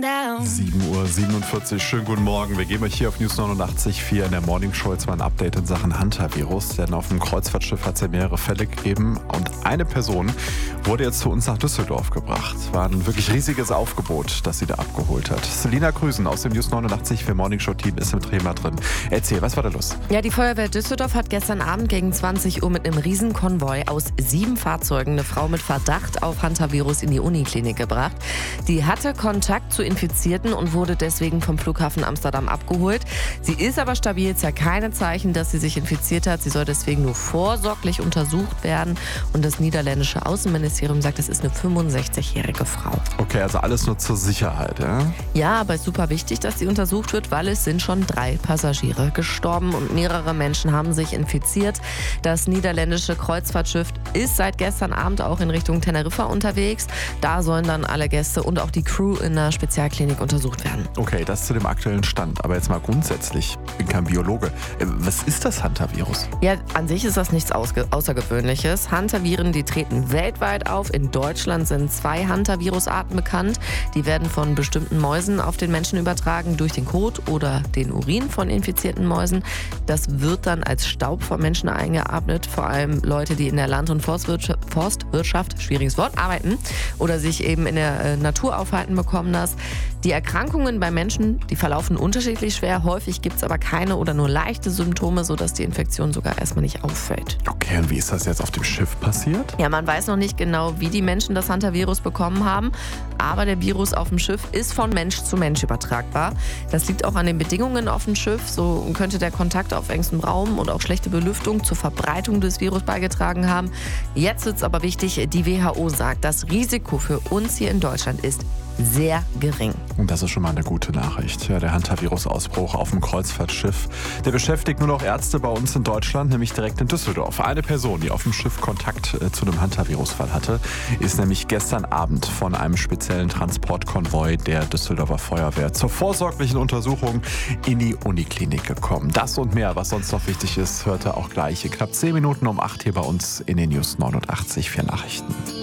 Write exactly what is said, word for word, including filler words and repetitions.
sieben Uhr siebenundvierzig, schönen guten Morgen. Wir geben euch hier auf News neunundachtzig Komma vier in der Morning Show jetzt mal ein Update in Sachen Hantavirus. Denn auf dem Kreuzfahrtschiff hat es ja mehrere Fälle gegeben und eine Person wurde jetzt zu uns nach Düsseldorf gebracht. War ein wirklich riesiges Aufgebot, das sie da abgeholt hat. Selina Krüsen aus dem News neunundachtzig Komma vier Morning Show Team ist im Thema drin. Erzähl, was war da los? Ja, die Feuerwehr Düsseldorf hat gestern Abend gegen zwanzig Uhr mit einem Riesenkonvoi aus sieben Fahrzeugen eine Frau mit Verdacht auf Hantavirus in die Uniklinik gebracht. Die hatte Kontakt zu Infizierten und wurde deswegen vom Flughafen Amsterdam abgeholt. Sie ist aber stabil, es ja keine Zeichen, dass sie sich infiziert hat. Sie soll deswegen nur vorsorglich untersucht werden. Und das niederländische Außenministerium sagt, es ist eine fünfundsechzigjährige Frau. Okay, also alles nur zur Sicherheit, ja? Ja, aber es ist super wichtig, dass sie untersucht wird, weil es sind schon drei Passagiere gestorben und mehrere Menschen haben sich infiziert. Das niederländische Kreuzfahrtschiff ist seit gestern Abend auch in Richtung Teneriffa unterwegs. Da sollen dann alle Gäste und auch die Crew in einer Spezialklinik untersucht werden. Okay, das zu dem aktuellen Stand. Aber jetzt mal grundsätzlich, ich bin kein Biologe. Was ist das Hantavirus? Ja, an sich ist das nichts Außergewöhnliches. Hantaviren, die treten weltweit auf. In Deutschland sind zwei Hantavirusarten bekannt. Die werden von bestimmten Mäusen auf den Menschen übertragen durch den Kot oder den Urin von infizierten Mäusen. Das wird dann als Staub von Menschen eingeatmet. Vor allem Leute, die in der Land- und Forstwirtschaft, Forstwirtschaft, schwieriges Wort, arbeiten oder sich eben in der äh, Natur aufhalten, bekommen das. Die Erkrankungen bei Menschen, die verlaufen unterschiedlich schwer. Häufig gibt es aber keine oder nur leichte Symptome, sodass die Infektion sogar erstmal nicht auffällt. Okay, und wie ist das jetzt auf dem Schiff passiert? Ja, man weiß noch nicht genau, wie die Menschen das Hantavirus bekommen haben. Aber der Virus auf dem Schiff ist von Mensch zu Mensch übertragbar. Das liegt auch an den Bedingungen auf dem Schiff. So könnte der Kontakt auf engstem Raum oder auch schlechte Belüftung zur Verbreitung des Virus beigetragen haben. Jetzt wird es aber wichtig, die W H O sagt, das Risiko für uns hier in Deutschland ist sehr gering. Und das ist schon mal eine gute Nachricht. Ja, der Hantavirus-Ausbruch auf dem Kreuzfahrtschiff, der beschäftigt nur noch Ärzte bei uns in Deutschland, nämlich direkt in Düsseldorf. Eine Person, die auf dem Schiff Kontakt äh, zu einem Hantavirus-Fall hatte, ist nämlich gestern Abend von einem speziellen Transportkonvoi der Düsseldorfer Feuerwehr zur vorsorglichen Untersuchung in die Uniklinik gekommen. Das und mehr, was sonst noch wichtig ist, hört ihr auch gleich in knapp zehn Minuten um acht hier bei uns in den News neunundachtzig Komma vier Nachrichten.